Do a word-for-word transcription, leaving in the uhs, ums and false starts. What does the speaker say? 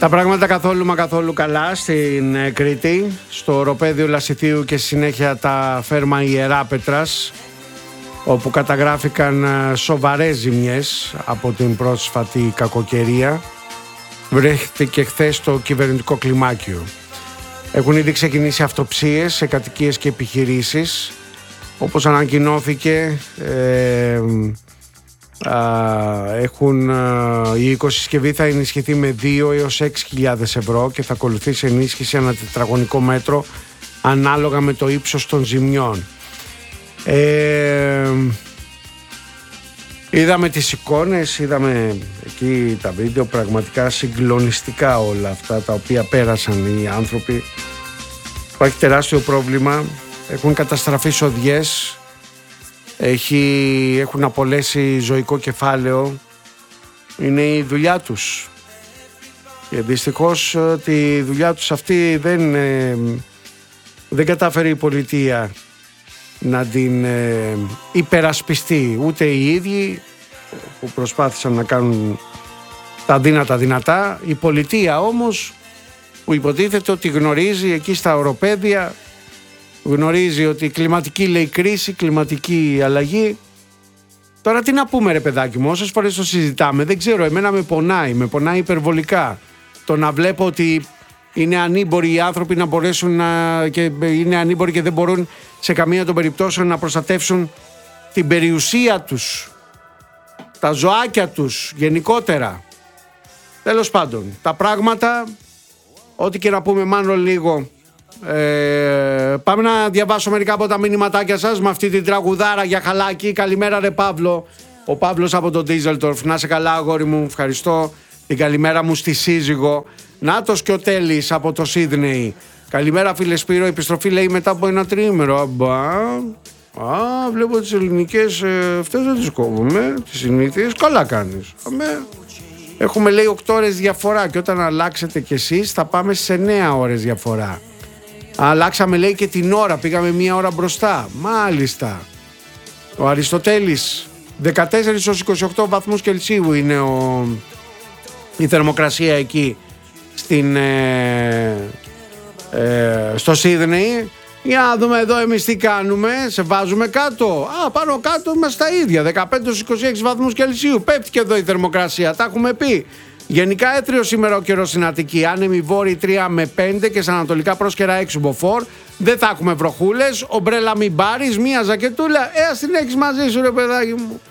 Τα πράγματα καθόλου μα καθόλου καλά στην Κρήτη, στο οροπέδιο Λασιθίου και στη συνέχεια τα φέρμα Ιεράπετρας, όπου καταγράφηκαν σοβαρές ζημιές από την πρόσφατη κακοκαιρία. Βρέθηκε χθες το κυβερνητικό κλιμάκιο. Έχουν ήδη ξεκινήσει αυτοψίες σε κατοικίες και επιχειρήσεις. Όπως ανακοινώθηκε, ε, α, έχουν, α, η οικοσυσκευή θα ενισχυθεί με δύο έως έξι χιλιάδες ευρώ και θα ακολουθήσει ενίσχυση ανά τετραγωνικό μέτρο ανάλογα με το ύψος των ζημιών. Ε, είδαμε τις εικόνες, είδαμε εκεί τα βίντεο, πραγματικά συγκλονιστικά όλα αυτά τα οποία πέρασαν οι άνθρωποι. Υπάρχει τεράστιο πρόβλημα, έχουν καταστραφεί σοδιές, έχει, έχουν απολέσει ζωικό κεφάλαιο, είναι η δουλειά τους και δυστυχώς τη δουλειά τους αυτή δεν, ε, δεν κατάφερε η πολιτεία να την ε, υπερασπιστεί, ούτε οι ίδιοι που προσπάθησαν να κάνουν τα δύνατα δυνατά. Η πολιτεία όμως, που υποτίθεται ότι γνωρίζει εκεί στα οροπέδια, γνωρίζει ότι κλιματική λέει κρίση, κλιματική αλλαγή. Τώρα τι να πούμε ρε παιδάκι μου, όσες φορές το συζητάμε, δεν ξέρω, εμένα με πονάει, με πονάει υπερβολικά το να βλέπω ότι είναι ανήμποροι οι άνθρωποι να μπορέσουν να, και είναι ανήμποροι και δεν μπορούν σε καμία των περιπτώσεων να προστατεύσουν την περιουσία τους, τα ζωάκια τους γενικότερα. Τέλος πάντων, τα πράγματα, ό,τι και να πούμε μάλλον λίγο, ε, πάμε να διαβάσω μερικά από τα μηνυματάκια σας με αυτή την τραγουδάρα για χαλάκι. Καλημέρα ρε Παύλο, ο Παύλος από τον Ντίζελτορφ, να σε καλά αγόρι μου, ευχαριστώ. Την καλημέρα μου στη σύζυγο. Νάτος και ο Τέλης από το Σίδνεϊ. Καλημέρα φίλε Σπύρο, επιστροφή λέει μετά από ένα τριήμερο. Αμπά, α, βλέπω τις ελληνικές ε, αυτές δεν τις κόβουμε, τις συνήθειες, καλά κάνεις. Αμέ. Έχουμε λέει οκτώ ώρες διαφορά και όταν αλλάξετε κι εσείς θα πάμε σε εννέα ώρες διαφορά. Αλλάξαμε λέει και την ώρα, πήγαμε μία ώρα μπροστά. Μάλιστα. Ο Αριστοτέλης, δεκατέσσερα έως είκοσι οκτώ βαθμούς Κελσίου είναι ο, η θερμοκρασία εκεί στην, ε, ε, στο Σίδνεϊ. Για να δούμε εδώ εμείς τι κάνουμε, σε βάζουμε κάτω. Α, πάνω κάτω είμαστε τα ίδια, δεκαπέντε έως είκοσι έξι βαθμούς Κελσίου. Πέφτει και εδώ η θερμοκρασία, τα έχουμε πει. Γενικά έθριο σήμερα ο καιρός στην Αττική. Άνεμοι βόρειοι τρία με πέντε και στα ανατολικά πρόσκαιρα έξι μποφόρ. Δεν θα έχουμε βροχούλες. Ομπρέλα μην πάρεις, μία ζακετούλα. Ε, ας την έχεις μαζί σου ρε παιδάκι μου.